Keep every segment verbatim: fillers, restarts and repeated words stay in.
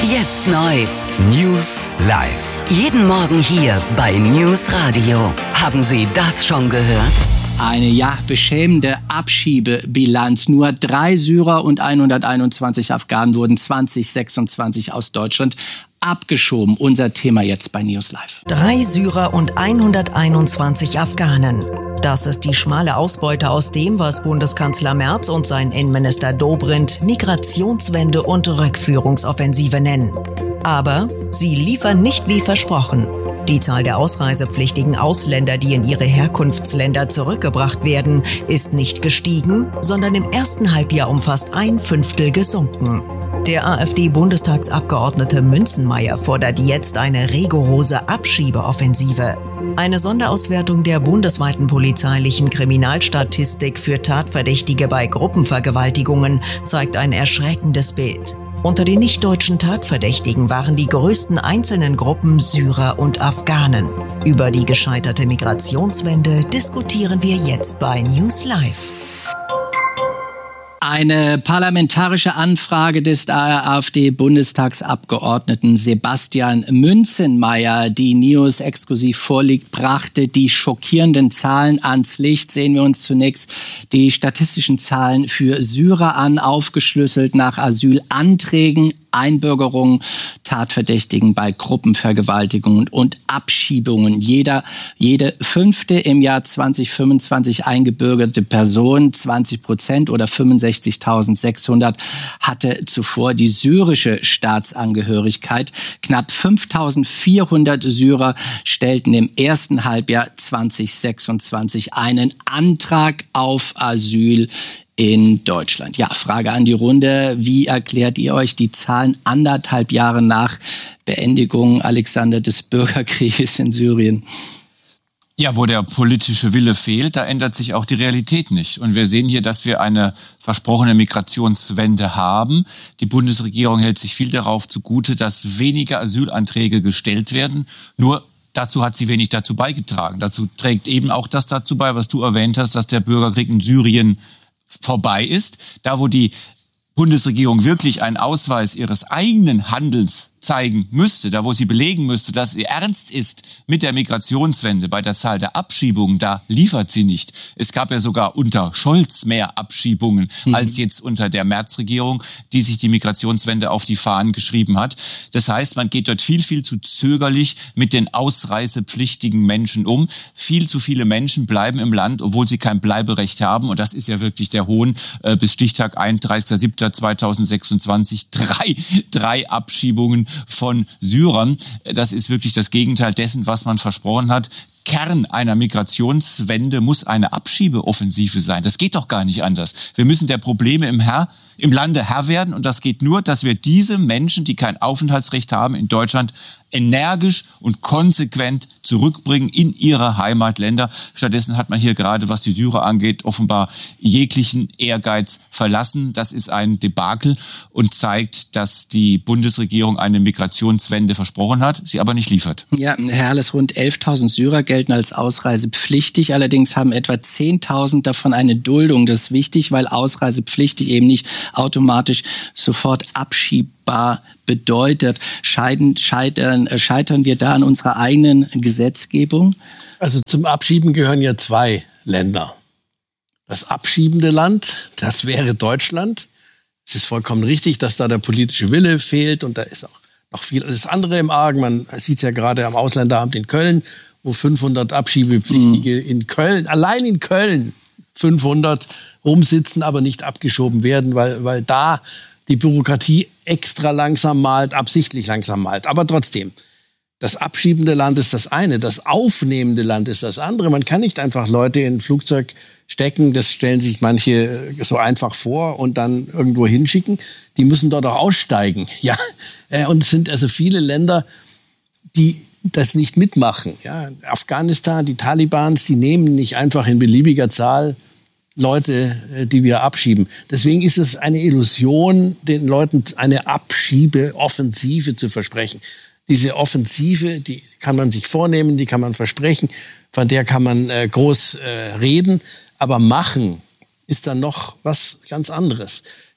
Jetzt neu. News Live. Jeden Morgen hier bei News Radio. Haben Sie das schon gehört? Eine ja beschämende Abschiebebilanz. Nur drei Syrer und hunderteinundzwanzig Afghanen wurden zwanzig sechsundzwanzig aus Deutschland abgeschoben. Unser Thema jetzt bei News Live. Drei Syrer und hunderteinundzwanzig Afghanen. Das ist die schmale Ausbeute aus dem, was Bundeskanzler Merz und sein Innenminister Dobrindt Migrationswende und Rückführungsoffensive nennen. Aber sie liefern nicht wie versprochen. Die Zahl der ausreisepflichtigen Ausländer, die in ihre Herkunftsländer zurückgebracht werden, ist nicht gestiegen, sondern im ersten Halbjahr um fast ein Fünftel gesunken. Der AfD-Bundestagsabgeordnete Münzenmaier fordert jetzt eine rigorose Abschiebeoffensive. Eine Sonderauswertung der bundesweiten polizeilichen Kriminalstatistik für Tatverdächtige bei Gruppenvergewaltigungen zeigt ein erschreckendes Bild. Unter den nicht-deutschen Tatverdächtigen waren die größten einzelnen Gruppen Syrer und Afghanen. Über die gescheiterte Migrationswende diskutieren wir jetzt bei News Live. Eine parlamentarische Anfrage des AfD-Bundestagsabgeordneten Sebastian Münzenmaier, die News exklusiv vorliegt, brachte die schockierenden Zahlen ans Licht. Sehen wir uns zunächst die statistischen Zahlen für Syrer an, aufgeschlüsselt nach Asylanträgen, Einbürgerungen, Tatverdächtigen bei Gruppenvergewaltigungen und Abschiebungen. Jeder, jede fünfte im Jahr zwanzig fünfundzwanzig eingebürgerte Person, zwanzig Prozent oder fünfundsechzigtausendsechshundert, hatte zuvor die syrische Staatsangehörigkeit. Knapp fünftausendvierhundert Syrer stellten im ersten Halbjahr zwanzig sechsundzwanzig einen Antrag auf Asyl in Deutschland. Ja, Frage an die Runde. Wie erklärt ihr euch die Zahlen anderthalb Jahre nach Beendigung, Alexander, des Bürgerkrieges in Syrien? Ja, wo der politische Wille fehlt, da ändert sich auch die Realität nicht. Und wir sehen hier, dass wir eine versprochene Migrationswende haben. Die Bundesregierung hält sich viel darauf zugute, dass weniger Asylanträge gestellt werden. Nur dazu hat sie wenig dazu beigetragen. Dazu trägt eben auch das dazu bei, was du erwähnt hast, dass der Bürgerkrieg in Syrien vorbei ist. Da, wo die Bundesregierung wirklich einen Ausweis ihres eigenen Handelns zeigen müsste, da wo sie belegen müsste, dass sie ernst ist mit der Migrationswende, bei der Zahl der Abschiebungen, da liefert sie nicht. Es gab ja sogar unter Scholz mehr Abschiebungen mhm. als jetzt unter der Merz-Regierung, die sich die Migrationswende auf die Fahnen geschrieben hat. Das heißt, man geht dort viel, viel zu zögerlich mit den ausreisepflichtigen Menschen um. Viel zu viele Menschen bleiben im Land, obwohl sie kein Bleiberecht haben. Und das ist ja wirklich der Hohn. Äh, bis Stichtag einunddreißigster siebter zweitausendsechsundzwanzig drei, drei Abschiebungen von Syrern. Das ist wirklich das Gegenteil dessen, was man versprochen hat. Kern einer Migrationswende muss eine Abschiebeoffensive sein. Das geht doch gar nicht anders. Wir müssen der Probleme im Herr, im Lande Herr werden und das geht nur, dass wir diese Menschen, die kein Aufenthaltsrecht haben in Deutschland, energisch und konsequent zurückbringen in ihre Heimatländer. Stattdessen hat man hier gerade, was die Syrer angeht, offenbar jeglichen Ehrgeiz verlassen. Das ist ein Debakel und zeigt, dass die Bundesregierung eine Migrationswende versprochen hat, sie aber nicht liefert. Ja, Herr Alles, rund elftausend Syrer gelten als ausreisepflichtig. Allerdings haben etwa zehntausend davon eine Duldung. Das ist wichtig, weil ausreisepflichtig eben nicht automatisch sofort abschiebbar bedeutet. Scheiden, scheitern, scheitern wir da an unserer eigenen Gesetzgebung? Also zum Abschieben gehören ja zwei Länder. Das abschiebende Land, das wäre Deutschland. Es ist vollkommen richtig, dass da der politische Wille fehlt und da ist auch noch viel alles andere im Argen. Man sieht es ja gerade am Ausländeramt in Köln, wo fünfhundert Abschiebepflichtige mhm. in Köln, allein in Köln fünfhundert rumsitzen, aber nicht abgeschoben werden, weil, weil da die Bürokratie extra langsam malt, absichtlich langsam malt. Aber trotzdem, das abschiebende Land ist das eine, das aufnehmende Land ist das andere. Man kann nicht einfach Leute in ein Flugzeug stecken, das stellen sich manche so einfach vor und dann irgendwo hinschicken. Die müssen dort auch aussteigen. Ja, und es sind also viele Länder, die das nicht mitmachen. Ja, Afghanistan, die Talibans, die nehmen nicht einfach in beliebiger Zahl Leute, die wir abschieben. Deswegen ist es eine Illusion, den Leuten eine Abschiebeoffensive zu versprechen. Diese Offensive, die kann man sich vornehmen, die kann man versprechen, von der kann man äh, groß äh, reden, aber machen ist dann noch was ganz anderes.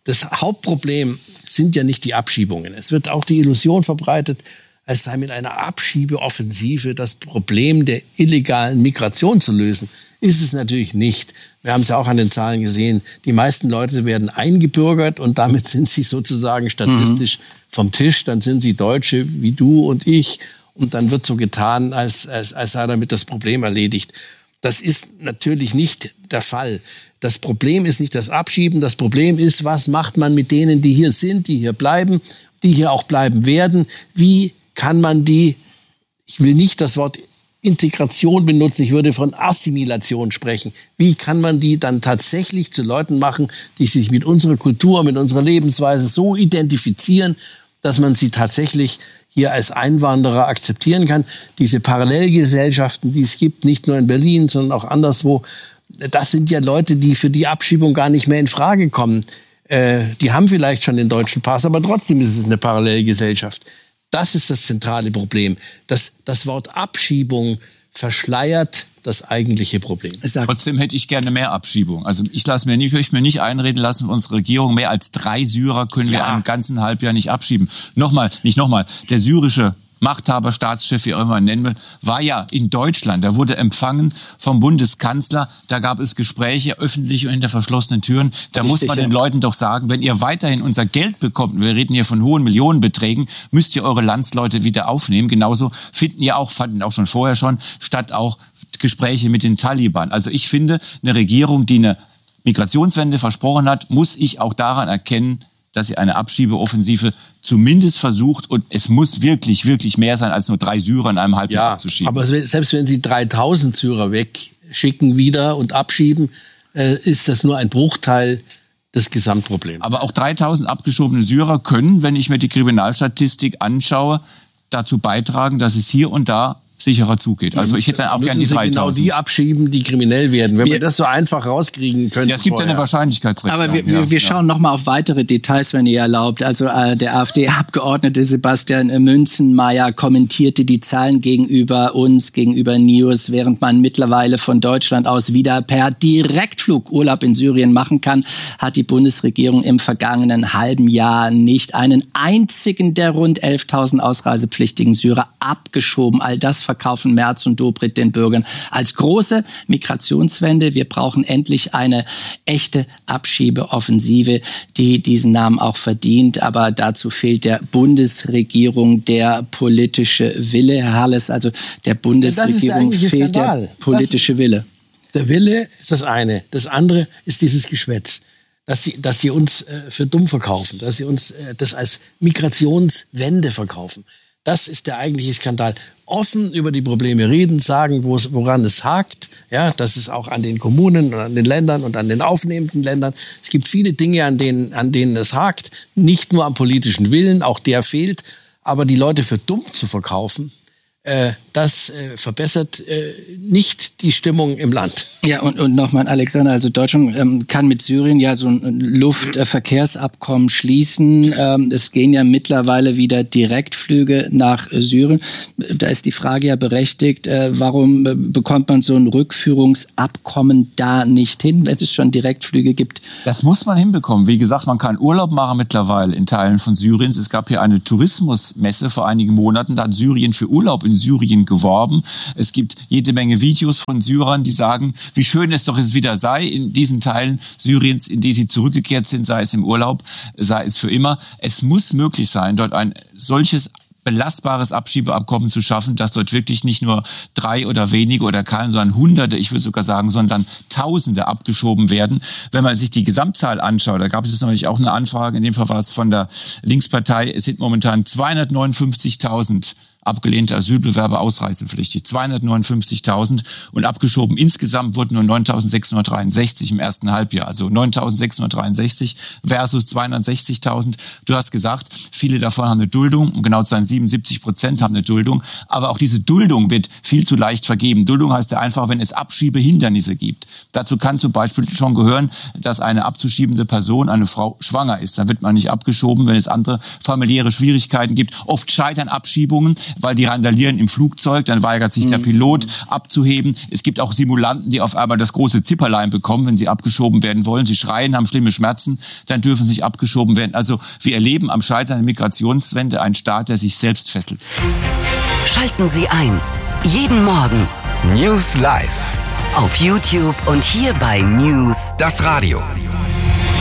das Hauptproblem sind ja nicht die Abschiebungen. Es wird auch die Illusion verbreitet, als sei mit einer Abschiebeoffensive das Problem der illegalen Migration zu lösen. Ist es natürlich nicht. Wir haben es ja auch an den Zahlen gesehen. Die meisten Leute werden eingebürgert und damit sind sie sozusagen statistisch mhm. vom Tisch. Dann sind sie Deutsche wie du und ich und dann wird so getan, als, als, als sei damit das Problem erledigt. Das ist natürlich nicht der Fall. Das Problem ist nicht das Abschieben. Das Problem ist, was macht man mit denen, die hier sind, die hier bleiben, die hier auch bleiben werden? Wie kann man die, ich will nicht das Wort Integration benutzen, ich würde von Assimilation sprechen. Wie kann man die dann tatsächlich zu Leuten machen, die sich mit unserer Kultur, mit unserer Lebensweise so identifizieren, dass man sie tatsächlich hier als Einwanderer akzeptieren kann? Diese Parallelgesellschaften, die es gibt, nicht nur in Berlin, sondern auch anderswo, das sind ja Leute, die für die Abschiebung gar nicht mehr in Frage kommen. Äh, die haben vielleicht schon den deutschen Pass, aber trotzdem ist es eine Parallelgesellschaft. Das ist das zentrale Problem. Das, das Wort Abschiebung verschleiert das eigentliche Problem. Trotzdem hätte ich gerne mehr Abschiebung. Also ich lasse mir nicht, möchte mir nicht einreden lassen, unsere Regierung, mehr als drei Syrer können ja. wir einem ganzen Halbjahr nicht abschieben. Nochmal, nicht nochmal, der syrische Machthaber, Staatschef, wie auch immer man nennen will, war ja in Deutschland. Da wurde empfangen vom Bundeskanzler. Da gab es Gespräche, öffentlich und hinter verschlossenen Türen. Da Richtig, muss man ja. den Leuten doch sagen, wenn ihr weiterhin unser Geld bekommt, wir reden hier von hohen Millionenbeträgen, müsst ihr eure Landsleute wieder aufnehmen. Genauso finden ja auch, fanden auch schon vorher schon, statt auch Gespräche mit den Taliban. Also ich finde, eine Regierung, die eine Migrationswende versprochen hat, muss ich auch daran erkennen, dass sie eine Abschiebeoffensive zumindest versucht, und es muss wirklich, wirklich mehr sein, als nur drei Syrer in einem Halbjahr ja, abzuschieben. Aber selbst wenn sie dreitausend Syrer wegschicken wieder und abschieben, äh, ist das nur ein Bruchteil des Gesamtproblems. Aber auch dreitausend abgeschobene Syrer können, wenn ich mir die Kriminalstatistik anschaue, dazu beitragen, dass es hier und da sicherer zugeht. Also ich hätte dann auch gerne die dreitausend. Genau die abschieben, die kriminell werden. Wenn wir, wir das so einfach rauskriegen können. Ja, es gibt ja eine Wahrscheinlichkeitsrechnung. Aber wir, wir, wir ja. schauen noch mal auf weitere Details, wenn ihr erlaubt. Also äh, der AfD-Abgeordnete Sebastian Münzenmaier kommentierte die Zahlen gegenüber uns, gegenüber News, während man mittlerweile von Deutschland aus wieder per Direktflug Urlaub in Syrien machen kann, hat die Bundesregierung im vergangenen halben Jahr nicht einen einzigen der rund elftausend ausreisepflichtigen Syrer abgeschoben. All das verkaufen Merz und Dobrindt den Bürgern als große Migrationswende. Wir brauchen endlich eine echte Abschiebeoffensive, die diesen Namen auch verdient. Aber dazu fehlt der Bundesregierung der politische Wille. Herr Halles, also der Bundesregierung der fehlt Skandal. der politische das, Wille. Der Wille ist das eine. Das andere ist dieses Geschwätz. Dass sie, dass sie uns äh, für dumm verkaufen, dass sie uns äh, das als Migrationswende verkaufen. Das ist der eigentliche Skandal. Offen über die Probleme reden, sagen, wo es, woran es hakt. Ja, das ist auch an den Kommunen und an den Ländern und an den aufnehmenden Ländern. Es gibt viele Dinge, an denen, an denen es hakt. Nicht nur am politischen Willen, auch der fehlt. Aber die Leute für dumm zu verkaufen, äh, das äh, verbessert äh, nicht die Stimmung im Land. Ja, und, und nochmal, Alexander, also Deutschland ähm, kann mit Syrien ja so ein Luftverkehrsabkommen schließen. Ähm, es gehen ja mittlerweile wieder Direktflüge nach äh, Syrien. Da ist die Frage ja berechtigt, äh, warum äh, bekommt man so ein Rückführungsabkommen da nicht hin, wenn es schon Direktflüge gibt? Das muss man hinbekommen. Wie gesagt, man kann Urlaub machen mittlerweile in Teilen von Syriens. Es gab hier eine Tourismusmesse vor einigen Monaten, da hat Syrien für Urlaub in Syrien geworben. Es gibt jede Menge Videos von Syrern, die sagen, wie schön es doch jetzt wieder sei in diesen Teilen Syriens, in die sie zurückgekehrt sind, sei es im Urlaub, sei es für immer. Es muss möglich sein, dort ein solches belastbares Abschiebeabkommen zu schaffen, dass dort wirklich nicht nur drei oder wenige oder keine, sondern Hunderte, ich würde sogar sagen, sondern Tausende abgeschoben werden. Wenn man sich die Gesamtzahl anschaut, da gab es jetzt nämlich auch eine Anfrage, in dem Fall war es von der Linkspartei, es sind momentan zweihundertneunundfünfzigtausend abgelehnte Asylbewerber ausreisepflichtig, zweihundertneunundfünfzigtausend, und abgeschoben insgesamt wurden nur neuntausendsechshundertdreiundsechzig im ersten Halbjahr, also neuntausendsechshundertdreiundsechzig versus zweihundertsechzigtausend. Du hast gesagt, Viele davon haben eine Duldung, um genau zu sein, siebenundsiebzig Prozent haben eine Duldung. Aber auch diese Duldung wird viel zu leicht vergeben. Duldung heißt ja einfach, wenn es Abschiebehindernisse gibt. Dazu kann zum Beispiel schon gehören, dass eine abzuschiebende Person, eine Frau, schwanger ist. Da wird man nicht abgeschoben, wenn es andere familiäre Schwierigkeiten gibt. Oft scheitern Abschiebungen, weil die randalieren im Flugzeug, dann weigert sich der Pilot abzuheben. Es gibt auch Simulanten, die auf einmal das große Zipperlein bekommen, wenn sie abgeschoben werden wollen. Sie schreien, haben schlimme Schmerzen, dann dürfen sie nicht abgeschoben werden. Also wir erleben am Scheitern der Migrationswende einen Staat, der sich selbst fesselt. Schalten Sie ein. Jeden Morgen. News Live. Auf YouTube und hier bei News. Das Radio.